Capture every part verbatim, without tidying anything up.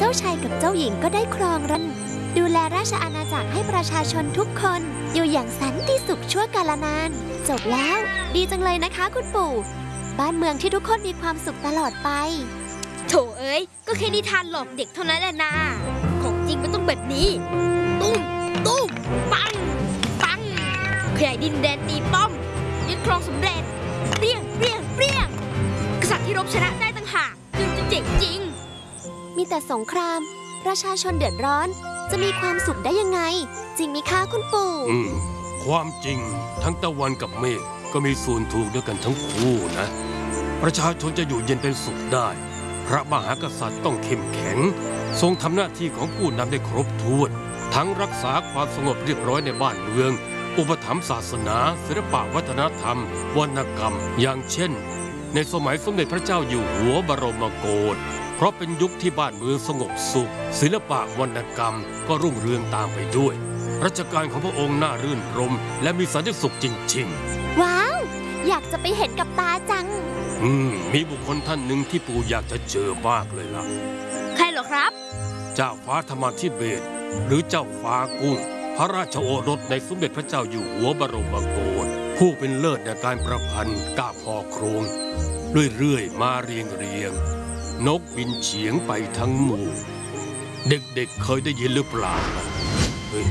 าชายกับเจ้าหญิงก็ได้ครองรักดูแลราชอาณาจักรให้ประชาชนทุกคนอยู่อย่างสันติสุขชั่วกาลนานจบแล้วดีจังเลยนะคะคุณปู่บ้านเมืองที่ทุกคนมีความสุขตลอดไปโถเอ้ยก็แค่นิทานหลอกเด็กเท่านั้นแหละนะของจริงมันต้องแบบนี้ตุ้มตุ้มปังปังขยายดินแดนตีป้อมยึดครองสำเร็จเปรี้ยงเปรี้ยงเปรี้ยงกษัตริย์ที่รบชนะได้ต่างหากจึงจะเจ๋งจริงมีแต่สงครามประชาชนเดือดร้อนจะมีความสุขได้ยังไงจริงไหมคะคุณปู่อืมความจริงทั้งตะวันกับเมฆก็มีส่วนถูกด้วยกันทั้งคู่นะประชาชนจะอยู่เย็นเป็นสุขได้พระมหากษัตริย์ต้องเข้มแข็งทรงทำหน้าที่ของผู้นำได้ครบถ้วนทั้งรักษาความสงบเรียบร้อยในบ้านเมืองอุปถัมภ์ศาสนาศิลปะวัฒนธรรมวรรณกรรมอย่างเช่นในสมัยสมเด็จพระเจ้าอยู่หัวบรมโกศเพราะเป็นยุคที่บ้านเมืองสงบสุขศิลปะวรรณกรรมก็รุ่งเรืองตามไปด้วยรัชกาลของพระองค์น่ารื่นรมและมีสันติสุขจริงๆว้าวอยากจะไปเห็นกับตาจังอืมมีบุคคลท่านหนึ่งที่ปู่อยากจะเจอมากเลยล่ะใครเหรอครับเจ้าฟ้าธรรมาธิเบศรหรือเจ้าฟ้ากุ้งพระราชโอรสในสมเด็จพระเจ้าอยู่หัวบรมโกศผู้เป็นเลิศในการประพันธ์กาบห่อโครงเรื่อยๆมาเรียงเรียงนกบินเฉียงไปทั้งหมู่เด็กๆ เเคยได้ยินหรือเปล่าเฮ้ย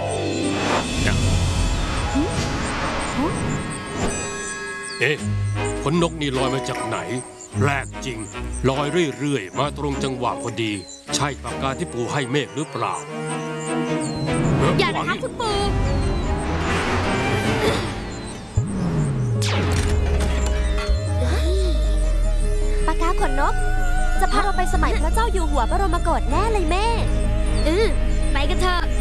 เอ๊ะขนนกนี่ลอยมาจากไหนแปลกจริงลอยเรื่อยๆมาตรงจังหวะพอดีใช่ปากกาที่ปู่ให้เมฆหรือเปล่าอย่านะครับคุณปู่ปากกาขนนกจะพาเราไปสมัยพระเจ้าอยู่หัวบรมโกศแน่เลยแม่เออไปกันเถอะ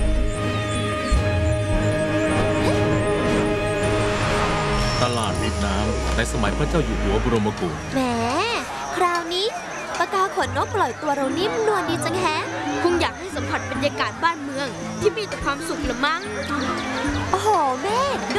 ตลาดริมน้ำในสมัยพระเจ้าอยู่หัวบรมโกศแหมคราวนี้ปากกาขนนกปล่อยตัวเรานิ่มนวลดีจังแฮะคงอยากให้สัมผัสบรรยากาศบ้านเมืองที่มีแต่ความสุขละมั้งโอ้โหแม่